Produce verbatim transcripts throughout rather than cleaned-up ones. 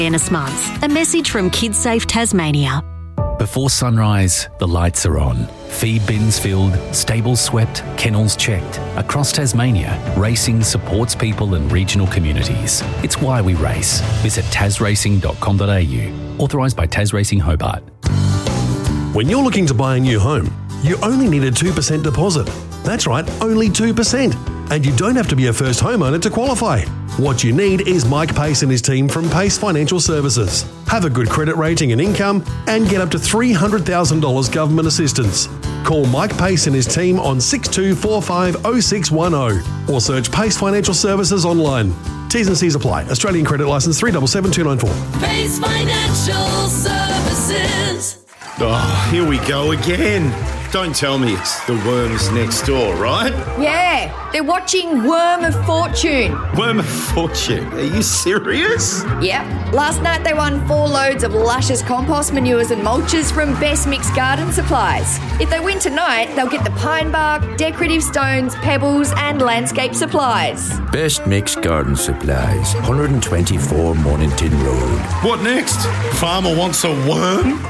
Awareness Month. A message from KidSafe Tasmania. Before sunrise, the lights are on. Feed bins filled, stables swept, kennels checked. Across Tasmania, racing supports people and regional communities. It's why we race. Visit tas racing dot com dot a u. Authorised by Tas Racing Hobart. When you're looking to buy a new home, you only need a two percent deposit. That's right, only two percent. And you don't have to be a first homeowner to qualify. What you need is Mike Pace and his team from Pace Financial Services. Have a good credit rating and income and get up to three hundred thousand dollars government assistance. Call Mike Pace and his team on six two four five oh six one oh or search Pace Financial Services online. T's and C's apply. Australian credit licence three seven seven two nine four. Pace Financial Services. Oh, here we go again. Don't tell me it's the worms next door, right? Yeah, they're watching Worm of Fortune. Worm of Fortune? Are you serious? Yep. Last night they won four loads of luscious compost manures and mulches from Best Mixed Garden Supplies. If they win tonight, they'll get the pine bark, decorative stones, pebbles and landscape supplies. Best Mixed Garden Supplies, one twenty-four Mornington Road. What next? Farmer wants a worm?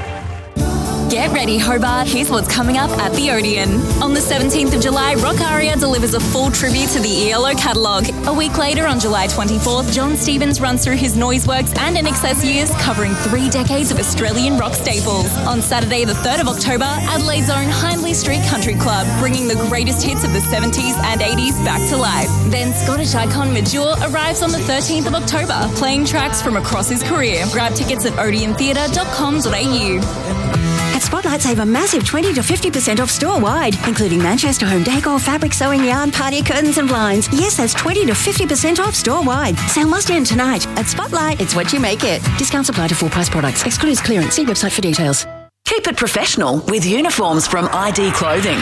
Get ready, Hobart. Here's what's coming up at the Odeon. On the seventeenth of July, Rock Aria delivers a full tribute to the E L O catalogue. A week later, on July twenty-fourth, John Stevens runs through his Noiseworks and N X S years, covering three decades of Australian rock staples. On Saturday, the third of October, Adelaide's own Hindley Street Country Club, bringing the greatest hits of the seventies and eighties back to life. Then Scottish icon Major arrives on the thirteenth of October, playing tracks from across his career. Grab tickets at odeon theatre dot com dot a u. At Spotlight, save a massive twenty to fifty percent off store-wide, including Manchester home decor, fabric, sewing yarn, party curtains and blinds. Yes, that's twenty to fifty percent off store-wide. Sale must end tonight. At Spotlight, it's what you make it. Discounts apply to full-price products. Excludes clearance. See website for details. Keep it professional with uniforms from I D Clothing.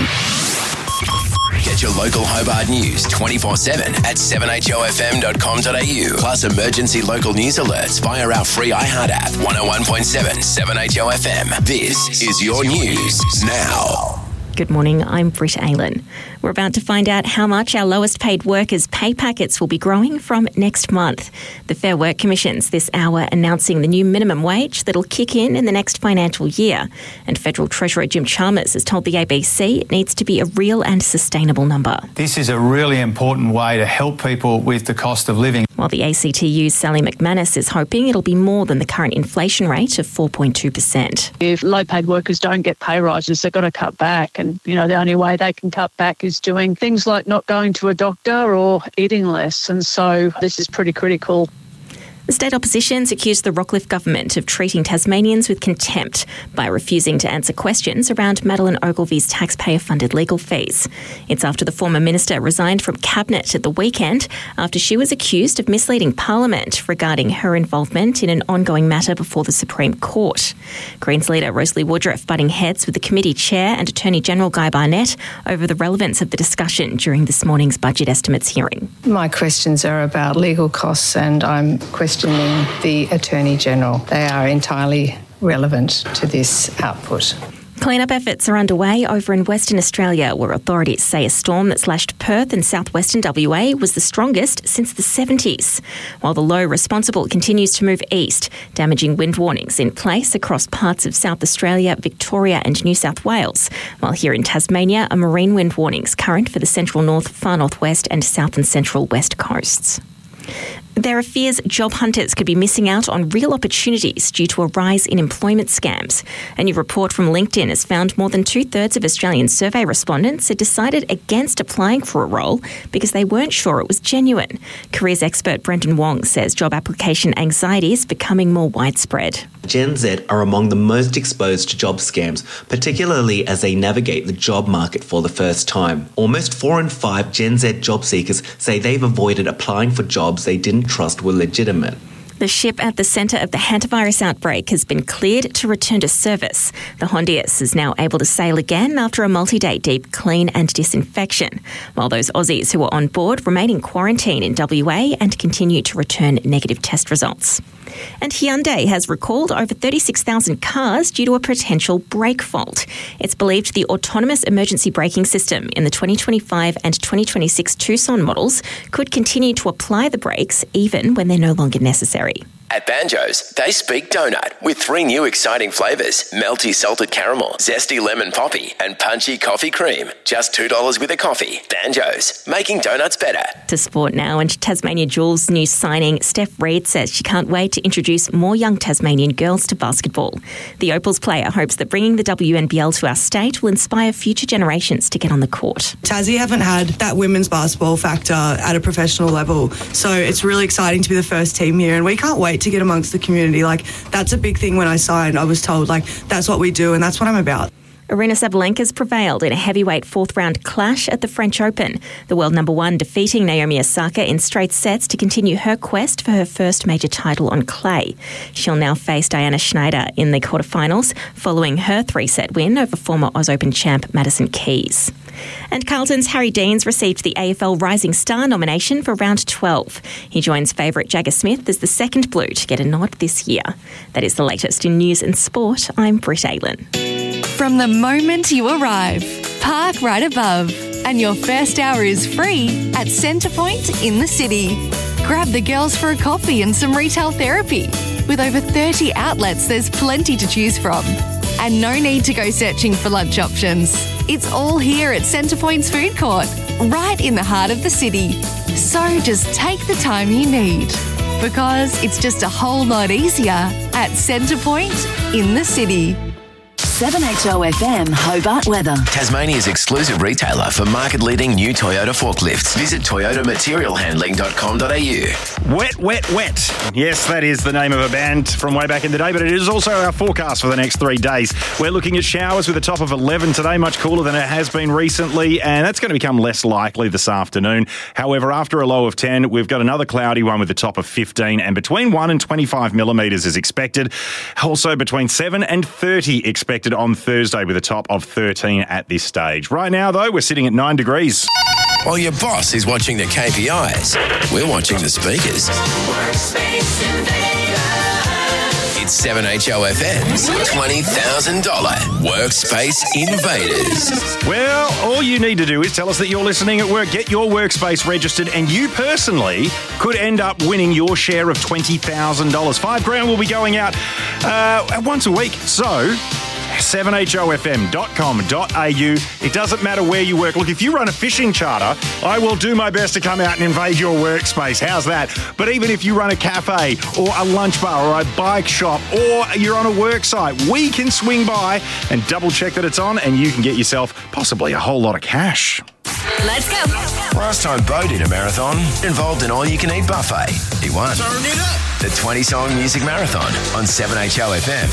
Get your local Hobart news twenty-four seven at seven h o f m dot com dot a u. Plus emergency local news alerts via our free iHeart app. one oh one point seven seven H O F M. This is your news now. Good morning, I'm Britt Aylen. We're about to find out how much our lowest paid workers' pay packets will be growing from next month. The Fair Work Commission's this hour announcing the new minimum wage that'll kick in in the next financial year. And Federal Treasurer Jim Chalmers has told the A B C it needs to be a real and sustainable number. This is a really important way to help people with the cost of living. While the A C T U's Sally McManus is hoping it'll be more than the current inflation rate of four point two percent. If low-paid workers don't get pay rises, they've got to cut back. And, you know, the only way they can cut back is doing things like not going to a doctor or eating less. And so this is pretty critical. The state opposition's accused the Rockcliffe government of treating Tasmanians with contempt by refusing to answer questions around Madeleine Ogilvy's taxpayer-funded legal fees. It's after the former minister resigned from cabinet at the weekend after she was accused of misleading Parliament regarding her involvement in an ongoing matter before the Supreme Court. Greens leader Rosalie Woodruff butting heads with the committee chair and Attorney General Guy Barnett over the relevance of the discussion during this morning's budget estimates hearing. My questions are about legal costs and I'm questioning the Attorney General. They are entirely relevant to this output. Clean-up efforts are underway over in Western Australia, where authorities say a storm that slashed Perth and southwestern W A was the strongest since the seventies. While the low responsible continues to move east, damaging wind warnings in place across parts of South Australia, Victoria and New South Wales. While here in Tasmania, a marine wind warnings current for the central north, far northwest and south and central west coasts. There are fears job hunters could be missing out on real opportunities due to a rise in employment scams. A new report from LinkedIn has found more than two-thirds of Australian survey respondents had decided against applying for a role because they weren't sure it was genuine. Careers expert Brendan Wong says job application anxiety is becoming more widespread. Gen Z are among the most exposed to job scams, particularly as they navigate the job market for the first time. Almost four in five Gen Z job seekers say they've avoided applying for jobs they didn't trust were legitimate. The ship at the centre of the hantavirus outbreak has been cleared to return to service. The Hondius is now able to sail again after a multi-day deep clean and disinfection, while those Aussies who were on board remain in quarantine in W A and continue to return negative test results. And Hyundai has recalled over thirty-six thousand cars due to a potential brake fault. It's believed the autonomous emergency braking system in the twenty twenty-five and twenty twenty-six Tucson models could continue to apply the brakes even when they're no longer necessary. At Banjo's, they speak donut with three new exciting flavours: melty salted caramel, zesty lemon poppy, and punchy coffee cream. Just two dollars with a coffee. Banjo's, making donuts better. To sport now, and Tasmania Jewels' new signing, Steph Reid says she can't wait to introduce more young Tasmanian girls to basketball. The Opals player hopes that bringing the W N B L to our state will inspire future generations to get on the court. Tassie haven't had that women's basketball factor at a professional level, so it's really exciting to be the first team here, and we can't wait to get amongst the community. Like, that's a big thing. When I signed, I was told, like, that's what we do and that's what I'm about. Aryna Sabalenka's prevailed in a heavyweight fourth-round clash at the French Open. The world number one defeating Naomi Osaka in straight sets to continue her quest for her first major title on clay. She'll now face Diana Schneider in the quarterfinals, following her three-set win over former Oz Open champ Madison Keys. And Carlton's Harry Deans received the A F L Rising Star nomination for round twelve. He joins favourite Jagger Smith as the second Blue to get a nod this year. That is the latest in news and sport. I'm Britt Aylen. From the moment you arrive, park right above, and your first hour is free at Centrepoint in the city. Grab the girls for a coffee and some retail therapy. With over thirty outlets, there's plenty to choose from. And no need to go searching for lunch options. It's all here at Centrepoint's food court, right in the heart of the city. So just take the time you need, because it's just a whole lot easier at Centrepoint in the city. seven H O F M Hobart weather. Tasmania's exclusive retailer for market-leading new Toyota forklifts. Visit toyota material handling dot com dot a u. Wet, wet, wet. Yes, that is the name of a band from way back in the day, but it is also our forecast for the next three days. We're looking at showers with a top of eleven today, much cooler than it has been recently, and that's going to become less likely this afternoon. However, after a low of ten, we've got another cloudy one with a top of fifteen, and between one and twenty-five millimetres is expected. Also between seven and thirty expected on Thursday with a top of thirteen at this stage. Right now, though, we're sitting at nine degrees. While your boss is watching the K P Is, we're watching the speakers. It's seven H O F M's twenty thousand dollars Workspace Invaders. Well, all you need to do is tell us that you're listening at work, get your workspace registered, and you personally could end up winning your share of twenty thousand dollars. Five grand will be going out uh, once a week. So seven H O F M dot com dot a u. It doesn't matter where you work. Look, if you run a fishing charter, I will do my best to come out and invade your workspace. How's that? But even if you run a cafe or a lunch bar or a bike shop or you're on a work site, we can swing by and double check that it's on, and you can get yourself possibly a whole lot of cash. Let's go. Last time Bo did a marathon involved an all-you-can-eat buffet. He won. Turn it up. The twenty-song music marathon on seven H O F M.